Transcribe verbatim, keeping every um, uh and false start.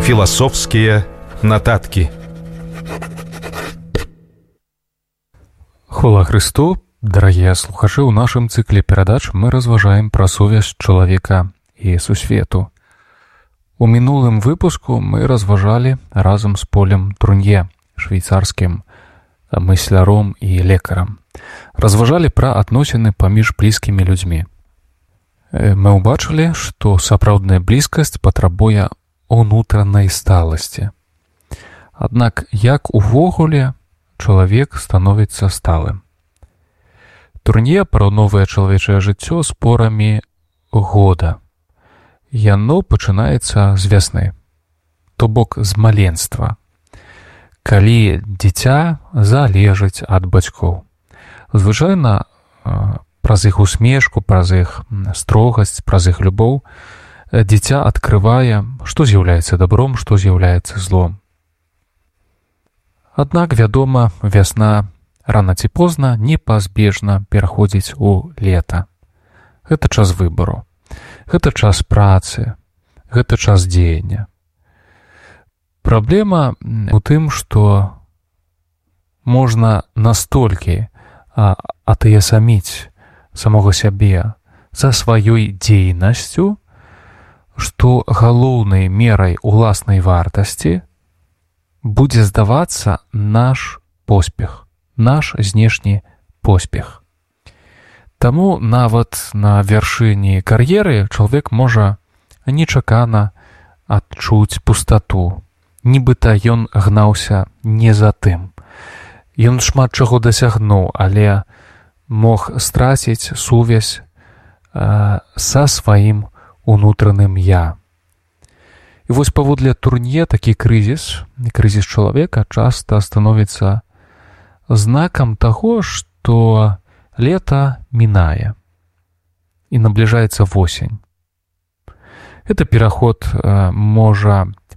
Філасофскія нататкі. Хвала Христу, дарагія слухачы, у нашым цыкле перадач мы разважаем пра сувязь чалавека і сусвету. У мінулым выпуску мы разважалі разам з Полем Трунье, швейцарскім мысляром і лекарам. Разважалі пра адносіны паміж блізкімі людзьмі. Мы ўбачылі, што сапраўдная блізкасць патрабуе унутранай сталасці. Аднак, як увогуле чалавек становіцца сталым? Трунье параўноўвае чалавечае жыццё з порамі года. Яно пачынаецца з вясны, то бок з маленства, калі дзіця залежыць ад бацькоў. Звычайна праз іх усмешку, праз іх строгасць, праз іх любоў дзіця адкрывае, што з'яўляецца добром, што з'яўляецца злом. Аднак, вядома, вясна рана ці позна непазбежна пераходзіць у лета. Гэта час выбару, гэта час працы, гэта час дзеяння. Праблема у тым, што можна настолькі атаясаміць самога сябе за сваёй дзейнасцю, што галоўнай мерай уласнай вартасці будзе здавацца наш поспех, наш знешні поспех. Таму нават на вяршыні кар'еры чалавек можа нечакана адчуць пустату, нібыта ён гнаўся не за тым. Ён шмат чаго дасягнуў, але мог страціць сувязь э, са сваім унутраным «я». І вось паводле Трунье такі крызіс, крызіс чалавека часта становіцца знакам таго, што лета мінае і набліжаецца восень. Гэта пераход э, можа